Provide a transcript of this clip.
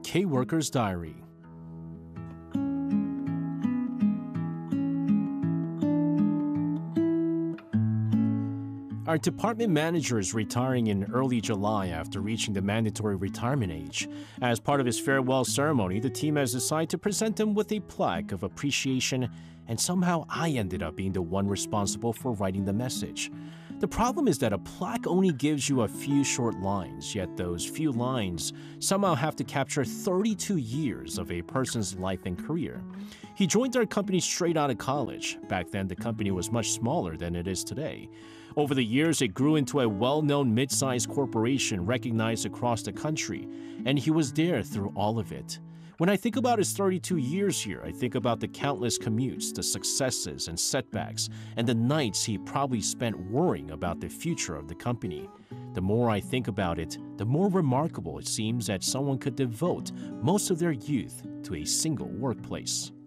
K-Worker's Diary. Our department manager is retiring in early July after reaching the mandatory retirement age. As part of his farewell ceremony, the team has decided to present him with a plaque of appreciation, and somehow I ended up being the one responsible for writing the message. The problem is that a plaque only gives you a few short lines, yet those few lines somehow have to capture 32 years of a person's life and career. He joined our company straight out of college. Back then, the company was much smaller than it is today. Over the years, it grew into a well-known mid-sized corporation recognized across the country, and he was there through all of it. When I think about his 32 years here, I think about the countless commutes, the successes and setbacks, and the nights he probably spent worrying about the future of the company. The more I think about it, the more remarkable it seems that someone could devote most of their youth to a single workplace.